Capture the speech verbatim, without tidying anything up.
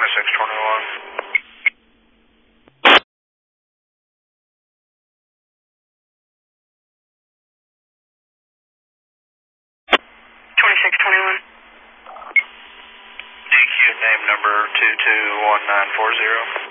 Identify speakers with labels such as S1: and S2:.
S1: twenty-six twenty-one. twenty-six twenty-one. D Q name number two two one nine four zero.